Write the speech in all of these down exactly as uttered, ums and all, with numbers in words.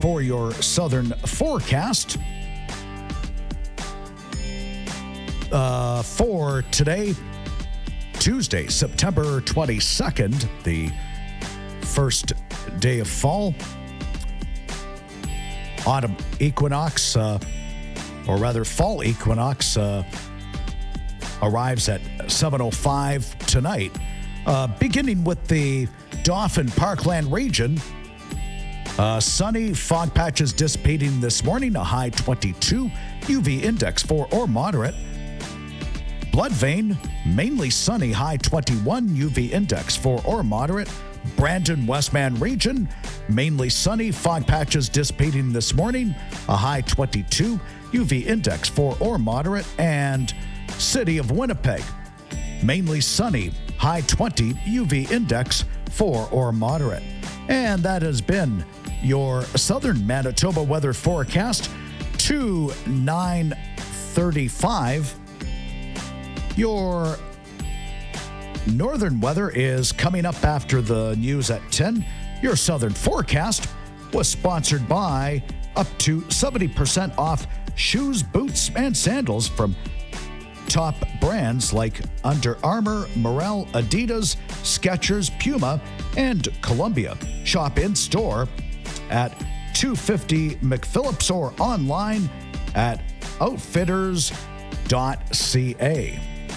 For your southern forecast, uh, for today, Tuesday, September twenty-second, the first day of fall, autumn equinox, uh, or rather fall equinox, uh, arrives at seven oh five tonight. Uh, beginning with the Dauphin Parkland region, uh, sunny, fog patches dissipating this morning, a high twenty-two, U V index four or moderate. Bloodvein, mainly sunny, high twenty-one, U V index four or moderate. Brandon Westman region, mainly sunny, fog patches dissipating this morning, a high twenty-two, U V index four or moderate. And City of Winnipeg, mainly sunny, high twenty, U V index four or moderate. And that has been your southern Manitoba weather forecast to nine thirty-five. Your northern weather is coming up after the news at ten. Your southern forecast was sponsored by up to seventy percent off shoes, boots, and sandals from top brands like Under Armour, Morel, Adidas, Skechers, Puma, and Columbia. Shop in store at two fifty McPhillips or online at outfitters dot c a.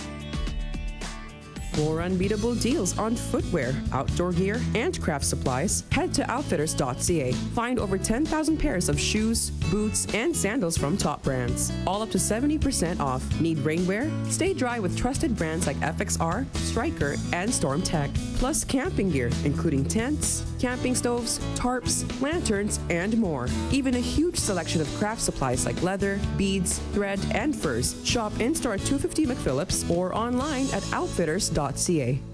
For unbeatable deals on footwear, outdoor gear, and craft supplies, head to outfitters dot c a. Find over ten thousand pairs of shoes, boots, and sandals from top brands, all up to seventy percent off. Need rainwear? Stay dry with trusted brands like F X R, Striker, and Storm Tech. Plus camping gear, including tents, camping stoves, tarps, lanterns, and more. Even a huge selection of craft supplies like leather, beads, thread, and furs. Shop in-store at two fifty McPhillips or online at outfitters dot c a.